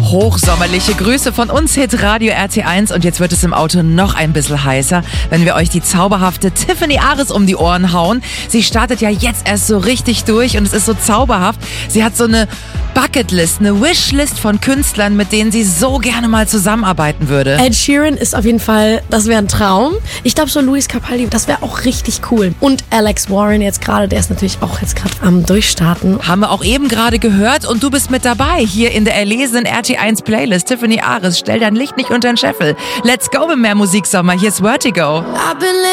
Hochsommerliche Grüße von uns, Hitradio RT1. Und jetzt wird es im Auto noch ein bisschen heißer, wenn wir euch die zauberhafte Tiffany Ares um die Ohren hauen. Sie startet ja jetzt erst so richtig durch und es ist so zauberhaft. Sie hat so eine Bucketlist, eine Wishlist von Künstlern, mit denen sie so gerne mal zusammenarbeiten würde. Ed Sheeran ist auf jeden Fall, das wäre ein Traum. Ich glaube so Luis Capaldi, das wäre auch richtig cool. Und Alex Warren jetzt gerade, der ist natürlich auch jetzt gerade am Durchstarten. Haben wir auch eben gerade gehört und du bist mit dabei hier in der erlesenen RT1 Playlist. Tiffany Ares, stell dein Licht nicht unter den Scheffel. Let's go mit mehr Musiksommer. Hier ist Vertigo.